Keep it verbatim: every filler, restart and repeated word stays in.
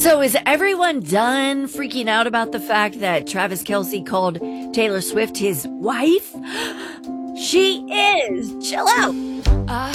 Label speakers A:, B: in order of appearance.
A: So is everyone done freaking out about the fact that Travis Kelce called Taylor Swift his wife? She is. Chill out.